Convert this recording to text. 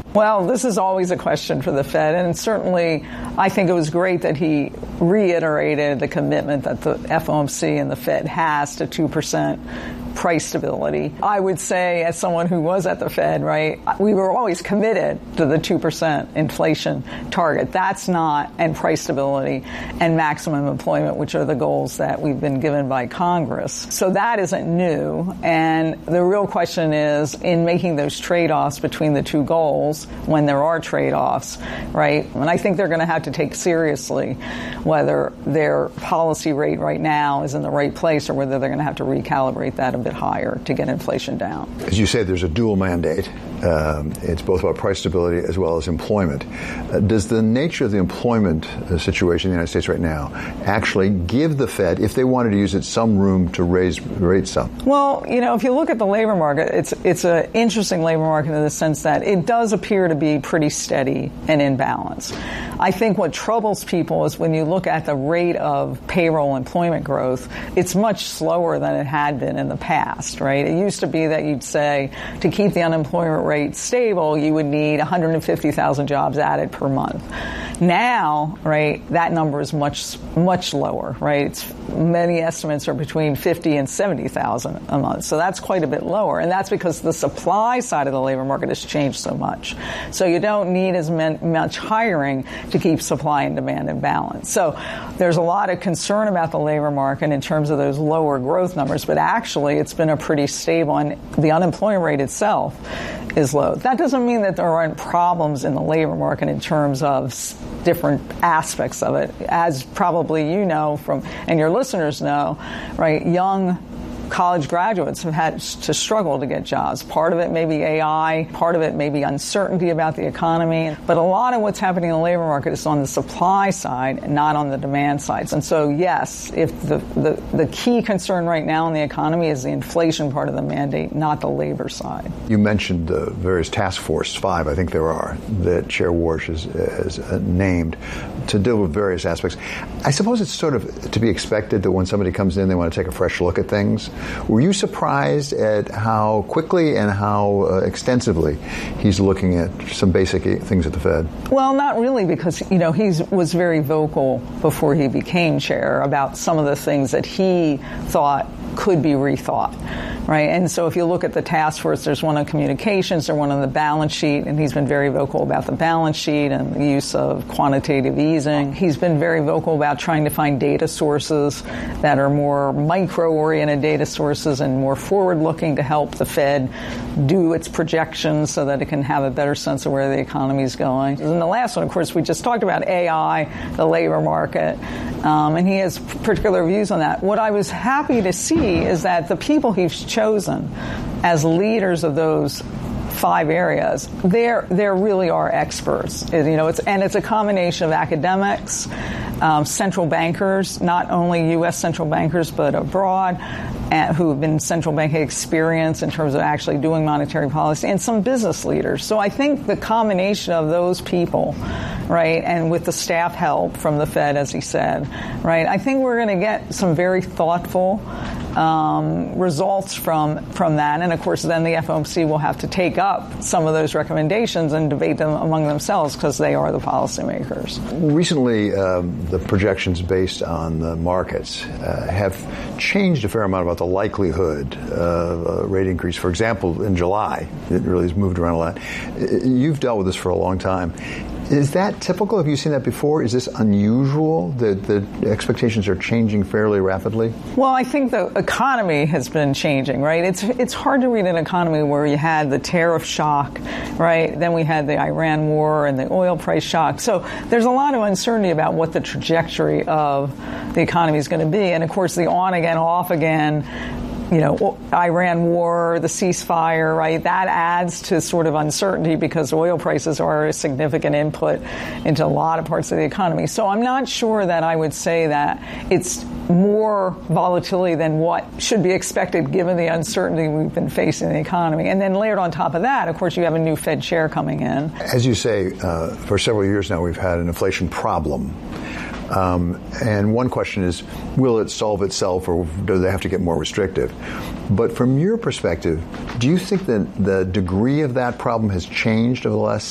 Well, this is always a question for the Fed, and certainly I think it was great that he reiterated the commitment that the FOMC and the Fed has to 2% price stability. I would say, as someone who was at the Fed, right, we were always committed to the 2% inflation target. That's not, and price stability and maximum employment, which are the goals that we've been given by Congress. So that isn't new. And the real question is, in making those trade-offs between the two goals, when there are trade-offs, right, and I think they're going to have to take seriously whether their policy rate right now is in the right place or whether they're going to have to recalibrate that a bit higher to get inflation down. As you say, there's a dual mandate. It's both about price stability as well as employment. Does the nature of the employment situation in the United States right now actually give the Fed, if they wanted to use it, some room to raise rates some? Well, you know, if you look at the labor market, it's an interesting labor market in the sense that it does appear to be pretty steady and in balance. I think what troubles people is when you look at the rate of payroll employment growth, it's much slower than it had been in the past, right? It used to be that you'd say to keep the unemployment rate stable, you would need 150,000 jobs added per month. Now, right, that number is much lower, right? Many estimates are between 50 and 70,000 a month. So that's quite a bit lower. And that's because the supply side of the labor market has changed so much. So you don't need as much hiring to keep supply and demand in balance. So there's a lot of concern about the labor market in terms of those lower growth numbers, but actually it's been a pretty stable, and the unemployment rate itself is low. That doesn't mean that there aren't problems in the labor market in terms of different aspects of it. As probably you know from, and your listeners know, right, young college graduates have had to struggle to get jobs. Part of it may be AI, part of it may be uncertainty about the economy, but a lot of what's happening in the labor market is on the supply side, not on the demand side. And so, yes, if the key concern right now in the economy is the inflation part of the mandate, not the labor side. You mentioned the various task force, 5, I think there are, that Chair Warsh has named to deal with various aspects. I suppose it's sort of to be expected that when somebody comes in, they want to take a fresh look at things. Were you surprised at how quickly and how extensively he's looking at some basic things at the Fed? Well, not really, because, you know, he was very vocal before he became chair about some of the things that he thought could be rethought, right? And so if you look at the task force, there's one on communications, there's one on the balance sheet, and he's been very vocal about the balance sheet and the use of quantitative easing. He's been very vocal about trying to find data sources that are more micro-oriented data sources and more forward-looking to help the Fed do its projections so that it can have a better sense of where the economy is going. And the last one, of course, we just talked about AI, the labor market, and he has particular views on that. What I was happy to see is that the people he's chosen as leaders of those 5 areas, there really are experts. You know, it's a combination of academics, central bankers, not only U.S. central bankers but abroad, who have been central banking experience in terms of actually doing monetary policy, and some business leaders. So I think the combination of those people, right, and with the staff help from the Fed, as he said, right, I think we're going to get some very thoughtful results from that. And of course, then the FOMC will have to take up some of those recommendations and debate them among themselves because they are the policymakers. Recently, the projections based on the markets have changed a fair amount about the likelihood of a rate increase. For example, in July, it really has moved around a lot. You've dealt with this for a long time. Is that typical? Have you seen that before? Is this unusual that the expectations are changing fairly rapidly? Well, I think the economy has been changing, right? It's hard to read an economy where you had the tariff shock, right? Then we had the Iran war and the oil price shock. So there's a lot of uncertainty about what the trajectory of the economy is going to be. And of course, the on again, off again, you know, Iran war, the ceasefire, right? That adds to sort of uncertainty because oil prices are a significant input into a lot of parts of the economy. So I'm not sure that I would say that it's more volatility than what should be expected given the uncertainty we've been facing in the economy. And then layered on top of that, of course, you have a new Fed chair coming in. As you say, for several years now, we've had an inflation problem. And one question is, will it solve itself or do they have to get more restrictive? But from your perspective, do you think that the degree of that problem has changed over the last